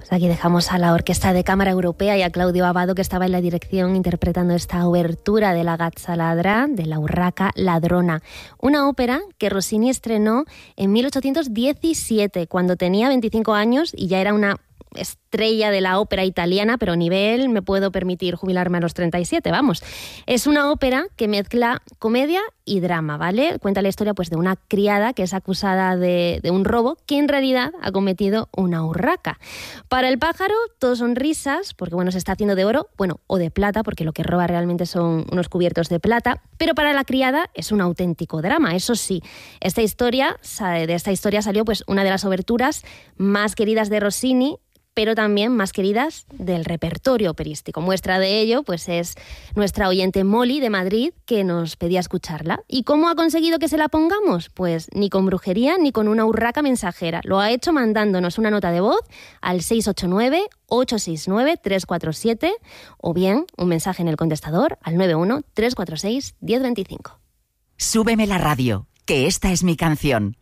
Pues aquí dejamos a la Orquesta de Cámara Europea y a Claudio Abbado, que estaba en la dirección interpretando esta obertura de la Gazza Ladra, de la Urraca Ladrona. Una ópera que Rossini estrenó en 1817, cuando tenía 25 años y ya era una estrella de la ópera italiana, pero nivel me puedo permitir jubilarme a los 37, vamos. Es una ópera que mezcla comedia y drama, ¿vale? Cuenta la historia pues de una criada que es acusada de un robo que en realidad ha cometido una urraca. Para el pájaro todo son risas, porque bueno, se está haciendo de oro, bueno, o de plata, porque lo que roba realmente son unos cubiertos de plata, pero para la criada es un auténtico drama, eso sí. De esta historia salió pues una de las oberturas más queridas de Rossini, pero también más queridas del repertorio operístico. Muestra de ello pues es nuestra oyente Molly de Madrid, que nos pedía escucharla. ¿Y cómo ha conseguido que se la pongamos? Pues ni con brujería ni con una urraca mensajera. Lo ha hecho mandándonos una nota de voz al 689-869-347 o bien un mensaje en el contestador al 91-346-1025. Súbeme la radio, que esta es mi canción.